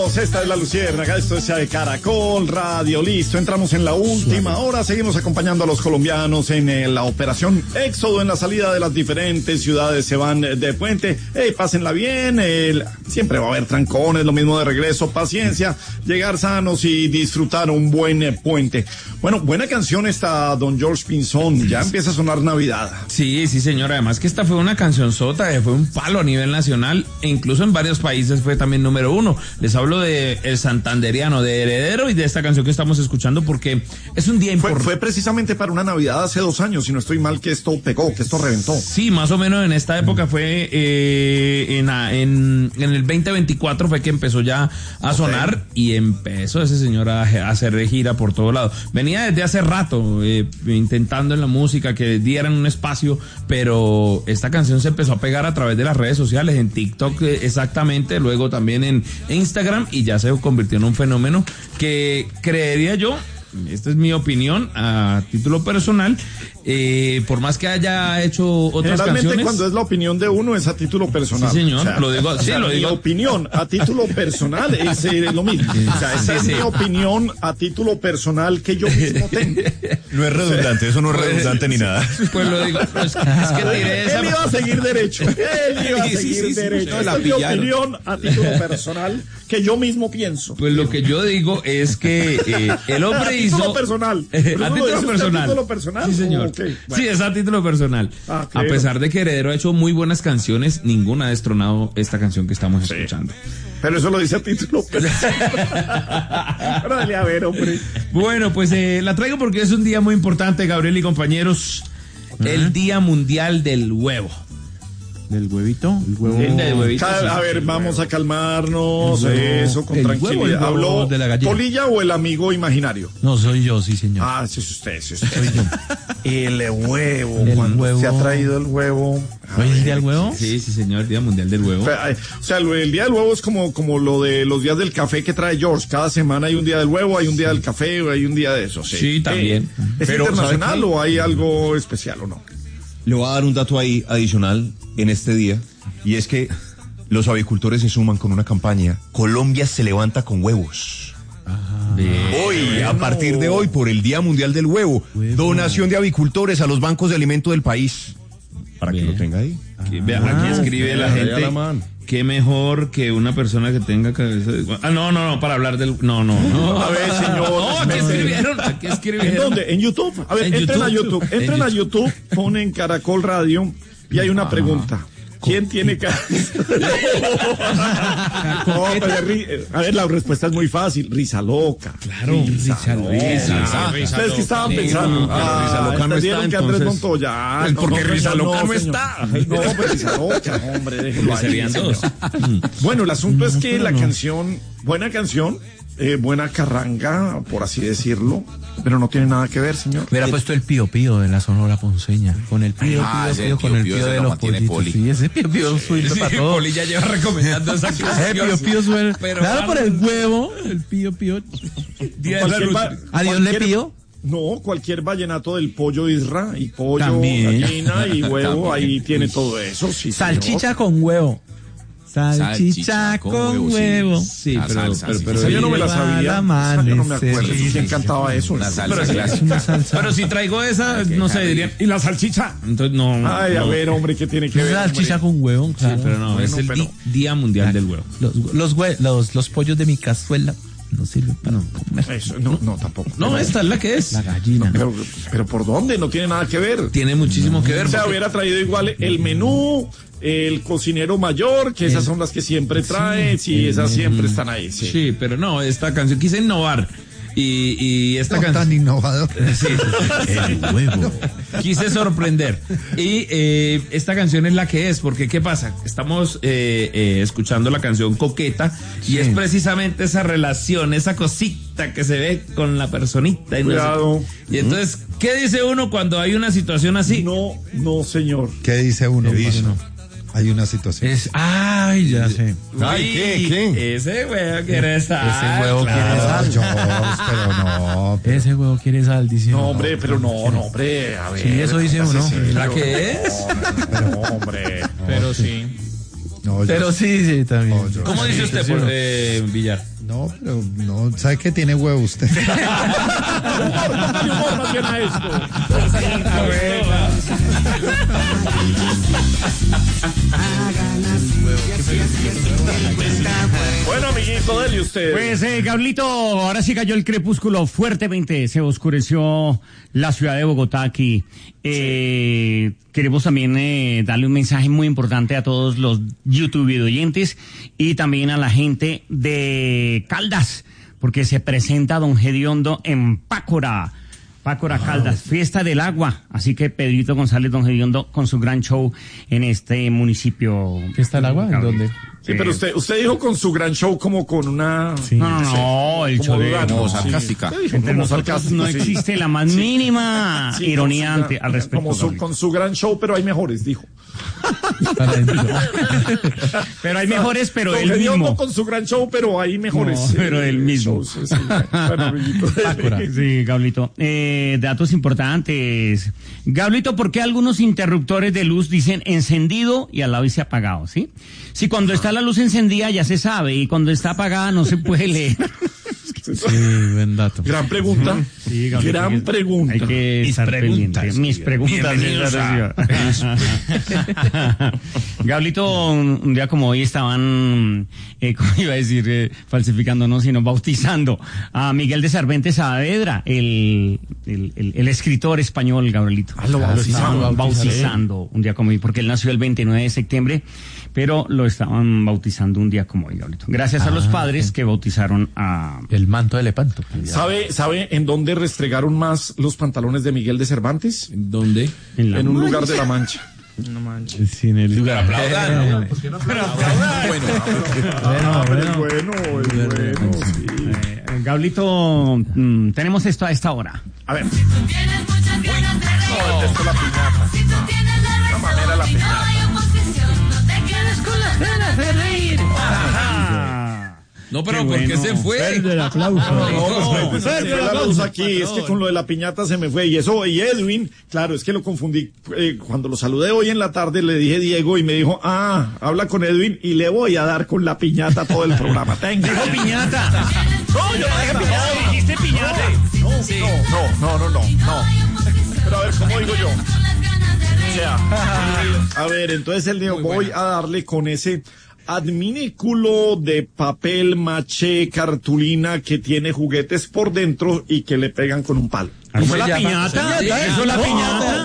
Bienvenidos, esta es La Luciérnaga, esto es Caracol Radio, listo, entramos en la última hora, seguimos acompañando a los colombianos en la operación Éxodo, en la salida de las diferentes ciudades, se van de puente, pásenla bien, siempre va a haber trancones, lo mismo de regreso, paciencia, llegar sanos y disfrutar un buen puente. Bueno, buena canción esta, don George Pinzón, ya empieza a sonar Navidad. Sí, señor, además que esta fue una cancionzota, fue un palo a nivel nacional, e incluso en varios países fue también número 1. Les hablo de El Santanderiano, de Heredero y de esta canción que estamos escuchando porque es un día importante. Fue precisamente para una Navidad hace 2 años, si no estoy mal, que esto pegó, que esto reventó. Sí, más o menos en esta época fue en el 2024 fue que empezó ya a sonar y empezó ese señor a hacer gira por todo lado. Venía desde hace rato intentando en la música que dieran un espacio, pero esta canción se empezó a pegar a través de las redes sociales, en TikTok exactamente, luego también en Instagram, y ya se convirtió en un fenómeno que creería yo, esta es mi opinión a título personal, por más que haya hecho otras generalmente canciones. Cuando es la opinión de uno es a título personal. Sí, señor, o sea, lo digo. Sí, lo digo. Mi opinión a título personal es lo mismo. O sea, esa es mi opinión a título personal que yo mismo tengo. No es redundante, eso no es redundante ni nada. Pues lo digo, es que tiré esa. Él iba a seguir derecho. Él iba a seguir derecho. Esa es mi opinión a título personal que yo mismo pienso. Pues lo que yo digo es que el hombre hizo. A título personal. A título personal. ¿A título personal? Sí, señor. Okay, bueno. Sí, es a título personal. Claro. A pesar de que Heredero ha hecho muy buenas canciones, ninguna ha destronado esta canción que estamos escuchando. Pero eso lo dice a título personal. Pero dale a ver, hombre. Bueno, pues la traigo porque es un día muy importante, Gabriel y compañeros. El Día Mundial del Huevo. ¿Del huevito? El huevito. A ver, vamos a calmarnos, eso, con tranquilidad. ¿Habló de la gallina. Polilla o el amigo imaginario? No, soy yo, sí, señor. Ah, sí, es usted. Soy yo. El huevo, El cuando huevo. se ha traído el huevo. ¿Hoy es el día del huevo? Sí, señor, el Día Mundial del Huevo. O sea, el día del huevo es como lo de los días del café que trae George. Cada semana hay un día del huevo, hay un día del café, hay un día de eso. Sí, también. ¿Es Pero, internacional ¿sabe qué? o hay algo especial o no? Le voy a dar un dato ahí adicional en este día, y es que los avicultores se suman con una campaña. Colombia se levanta con huevos. Hoy, a partir de hoy, por el Día Mundial del Huevo, donación de avicultores a los bancos de alimento del país. Para que lo tenga ahí. Aquí escribe la gente. la mano. Qué mejor que una persona que tenga cabeza de... no, para hablar del... No. A ver, señor. No, aquí escribieron. ¿En dónde? ¿En YouTube? A ver, entren a YouTube, ponen Caracol Radio y hay una pregunta. ¿Quién tiene cabeza? No, pero a ver, la respuesta es muy fácil. Risa loca. Claro, risa loca. ¿Ustedes qué estaban pensando? Risa loca no entendieron está, que Andrés entonces. Montoya. Pues porque Risa loca no señor. está. No, pues Risa loca, hombre, déjelo ahí. Serían dos. Bueno, el asunto es que la canción, buena canción, buena carranga, por así decirlo, pero no tiene nada que ver, señor. Hubiera puesto el pío pío de la Sonora Ponceña. Con el pío pío, con el pío de los pollitos. Sí, ese pío pío suena para todo. Poli ya lleva recomendando esa canción. Pío pío suena. Pero Claro, por el huevo, el pío pío. Adiós le pío. No, cualquier vallenato del pollo isra y pollo, También. gallina y huevo, ahí tiene todo eso. Sí, Salchicha con huevo. Salchicha con huevo. Sí, pero esa yo no me la sabía. Esa yo no me acuerdo. Sí, ¿Quién cantaba eso? Una salsa Pero, clásica. Una salsa. pero si traigo esa, no sé, dirían, ¿y la salchicha? Entonces, no. Ay, a no. ver, hombre, ¿qué tiene que ver? Salchicha hombre? con huevo. Sí, pero no, es el Día Mundial del Huevo. Los pollos de mi cazuela no sirven para comer. Eso, no, tampoco. No, esta es la que es. La gallina. Pero ¿por dónde? No tiene nada que ver. Tiene muchísimo que ver. O sea, porque- hubiera traído igual el menú, el cocinero mayor, que esas son las que siempre trae, sí, esas siempre están ahí. Sí. Sí, pero no, esta canción quise innovar. Y esta canción. Tan innovador. Sí, El huevo. quise sorprender. Y esta canción es la que es, porque ¿qué pasa? Estamos escuchando la canción Coqueta y es precisamente esa relación, esa cosita que se ve con la personita. Y, no sé- Cuidado. y entonces, ¿qué dice uno cuando hay una situación así? No, señor. ¿Qué dice uno? ¿Qué dice? Hay una situación. Ay, ya sé. Ay, ¿qué? Ese huevo quiere estar. Ese huevo quiere Ah, sal. George, pero no. Ese huevo quiere sal, dice. No, hombre, pero no, hombre, a ver. Sí, eso dice uno. póngase serio. ¿La que es? Pero, hombre. Pero sí. No, Pero sí, también. No, yo- ¿Cómo dice usted, Villar? No, pero no, ¿sabe qué tiene huevo usted? Póngale humor más bien a esto. Bueno, amiguito, dele usted. Pues, Gablito, ahora sí cayó el crepúsculo fuertemente, se oscureció la ciudad de Bogotá aquí. Queremos también darle un mensaje muy importante a todos los YouTube oyentes y también a la gente de Caldas, porque se presenta Don Gediondo en Pácora. Pácora Caldas, Fiesta del Agua. Así que Pedrito González, Don Gediondo, con su gran show en este municipio. ¿Fiesta del Agua? ¿En dónde? Sí, pero usted dijo con su gran show como con una... Sí. No, el show de... como sarcástica. Sí, Entre como nosotros sarcástico, no sí. existe la más mínima Sí, ironía con su al respecto. como Gabriel. con su gran show, pero hay mejores, dijo. Pero hay mejores, pero Don él Gediondo mismo. con su gran show, pero hay mejores. No, pero él mismo. shows, sí. Bueno, amiguito. Sí, Gablito. Datos importantes. Gablito, ¿por qué algunos interruptores de luz dicen encendido y al lado dice apagado, sí? Si cuando está la luz encendida ya se sabe y cuando está apagada no se puede leer. Sí, buen dato. Gran pregunta. Sí, Gablito, Gran pregunta. Hay que estar pendiente. Mis preguntas. Gablito, un día como hoy estaban, ¿cómo iba a decir? Falsificando, no, sino bautizando a Miguel de Cervantes Saavedra, el escritor español, Gabrielito. Lo bautizaron. Bautizando un día como hoy, porque él nació el 29 de septiembre, pero lo estaban bautizando un día como hoy, Gabrielito. Gracias a los padres que bautizaron a... El manto de Lepanto. ¿Sabe en dónde restregaron más los pantalones de Miguel de Cervantes? ¿En dónde? En un lugar de la Mancha. Sí, en el lugar. Bueno, sí. Gablito, tenemos esto a esta hora. A ver. Tienes muchas ganas de reír. Esto es la piñata. Si tú tienes la manera la razón y no hay oposición, no te quedes con las ganas de reír. No, pero Qué ¿por qué bueno. se fue? El aplauso. Pues, se me fue la luz aquí, es que con lo de la piñata se me fue. Y eso, y Edwin, claro, es que lo confundí. Cuando lo saludé hoy en la tarde le dije Diego y me dijo, habla con Edwin y le voy a dar con la piñata todo el programa. Tenga. ¡Dijo piñata! No, yo no dije piñata. ¡Dijiste piñata! No. Pero a ver, ¿cómo digo yo? O sea, a ver, entonces él dijo, voy a darle con ese adminículo de papel maché cartulina que tiene juguetes por dentro y que le pegan con un palo. ¿Eso es la piñata? ¿Eso es la piñata?